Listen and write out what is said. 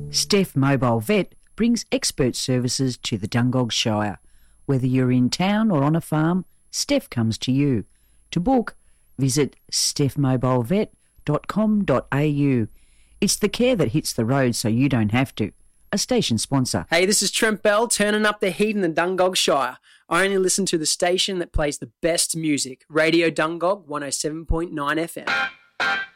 Steph Mobile Vet brings expert services to the Dungog Shire. Whether you're in town or on a farm, Steph comes to you. To book, visit stephmobilevet.com.au. It's the care that hits the road so you don't have to. A station sponsor. Hey, this is Trent Bell, turning up the heat in the Dungog Shire. I only listen to the station that plays the best music, Radio Dungog 107.9 FM.